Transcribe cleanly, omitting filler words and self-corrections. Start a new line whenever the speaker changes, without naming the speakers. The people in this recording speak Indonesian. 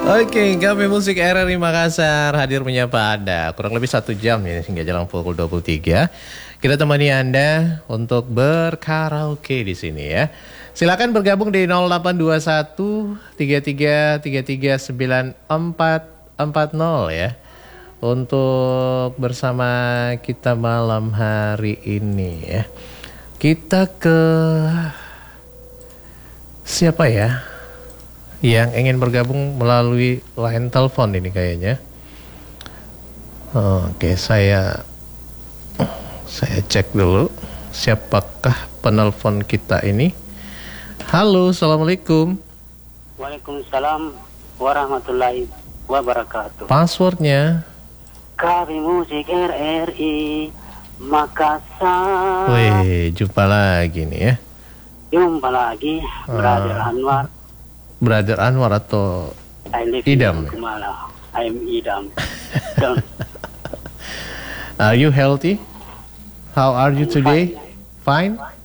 Oke, kami Musik RRI Makassar hadir menyapa Anda. Kurang lebih 1 jam ya, hingga jelang pukul 23. Kita temani Anda untuk berkaraoke di sini ya. Silakan bergabung di 0821 33 9440 ya. Untuk bersama kita malam hari ini ya. Kita ke siapa ya yang ingin bergabung melalui line telepon ini kayaknya. Oke, saya cek dulu siapakah penelpon kita ini. Halo, assalamualaikum.
Waalaikumsalam warahmatullahi wabarakatuh.
Passwordnya?
Kami Musik RRI Makassar.
Wih, jumpa lagi nih ya.
Jumpa lagi, Brother Anwar.
Brother Anwar atau
I live
Idam?
in Kumala. I'm Idam.
Are you healthy? How are you today? Fine?